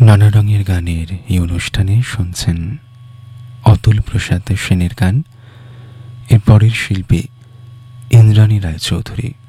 নানা রঙের গানের এই অনুষ্ঠানে শুনছেন অতুল প্রসাদ সেনের গান। এর পরের শিল্পী ইন্দ্রাণী রায়চৌধুরী।